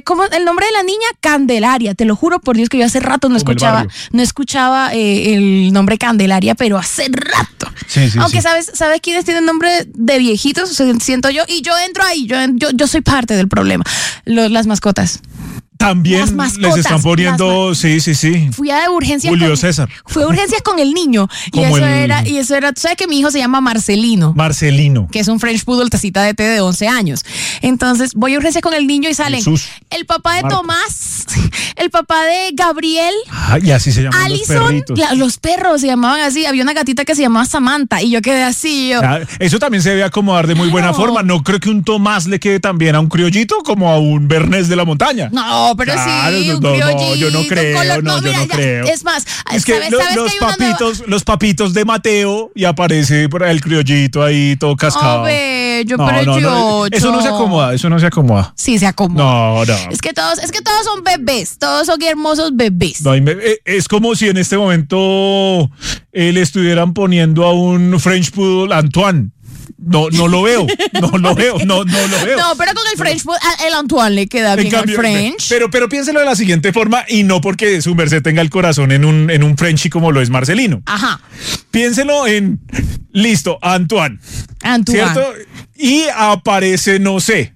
¿cómo el nombre de la niña? Candelaria. Te lo juro por Dios que yo hace rato no escuchaba el nombre Candelaria, pero hace rato. Sí, Aunque sí. ¿sabes quiénes tienen nombre de viejitos? siento yo, y yo entro ahí, yo soy parte del problema. Las mascotas. También Las mascotas, les están poniendo, sí. Fui a urgencias Julio César. Fui a urgencias con el niño. Y Como eso era, tú sabes que mi hijo se llama Marcelino, que es un French Poodle tacita de té de 11 años. Entonces voy a urgencias con el niño y salen Jesús. el papá de Marta. Tomás, el papá de Gabriel, Y así se llaman los Allison, perritos. los perros se llamaban así. Había una gatita que se llamaba Samantha y yo quedé así. Eso también se debe acomodar de muy buena Claro. forma. No creo que un Tomás le quede tan bien a un criollito como a un Bernés de la montaña. No, pero Claro, sí, un no, criollito, yo no creo, color- yo mira, no ya, creo. Es más, Es que ¿sabes los que hay una nueva? los papitos de Mateo y aparece por ahí el criollito ahí todo cascado. Bello, No, precioso. eso no se acomoda. Sí, se acomoda. No. Es que todos son bebés, todos son hermosos bebés. No, es como si en este momento le estuvieran poniendo a un French Poodle Antoine. No lo veo. No lo veo. No, pero con el French, el Antoine le queda bien al French. Pero piénselo de la siguiente forma, y no porque su merced tenga el corazón en un Frenchie como lo es Marcelino. Ajá. Piénselo en, listo, Antoine. ¿Cierto? Y aparece, no sé,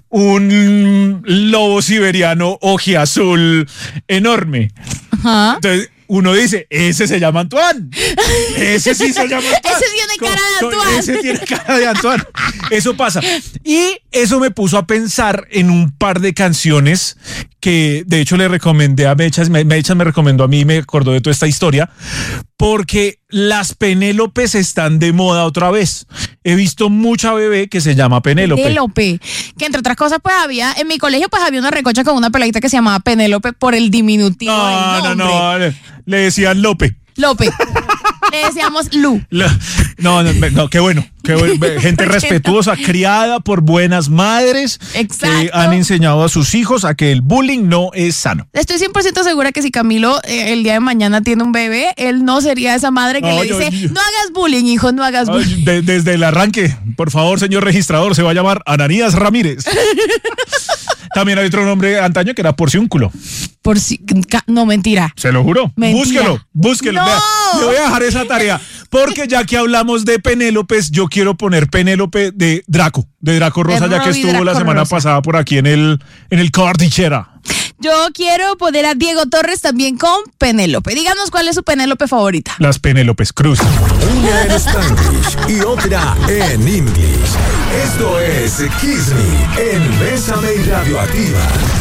un lobo siberiano ojiazul enorme. Ajá. Entonces, uno dice, ese se llama Antoine. Ese sí se llama Antoine. Ese tiene cara de Antoine. Ese tiene cara de Antoine. Eso pasa. Y eso me puso a pensar en un par de canciones que de hecho le recomendé a Mechas. Mechas me recomendó a mí y me acordó de toda esta historia. Porque las Penélopes están de moda otra vez. He visto mucha bebé que se llama Penélope. Penélope. Que entre otras cosas, pues en mi colegio, pues había una recocha con una peladita que se llamaba Penélope por el diminutivo del nombre. No. Le decían Lope. Lope. Le decíamos Lu. No, qué bueno. Gente respetuosa, criada por buenas madres. Exacto. Que han enseñado a sus hijos a que el bullying no es sano. Estoy 100% segura que si Camilo el día de mañana tiene un bebé, él no sería esa madre que le dice, no hagas bullying, hijo, no hagas bullying. Desde el arranque, por favor, señor registrador, se va a llamar Ananías Ramírez. También hay otro nombre antaño que era Porciúnculo. No, mentira. Se lo juro. Mentira. Búsquelo. No. Vea, le voy a dejar esa tarea. Porque ya que hablamos de Penélopes, yo quiero poner Penélope de Draco Rosa, ya que estuvo la semana pasada por aquí en el Cordillera. Yo quiero poner a Diego Torres también con Penélope. Díganos cuál es su Penélope favorita. Las Penélopes Cruz. Una en Spanglish y otra en English. Esto es Kiss Me en Bésame y Radioactiva.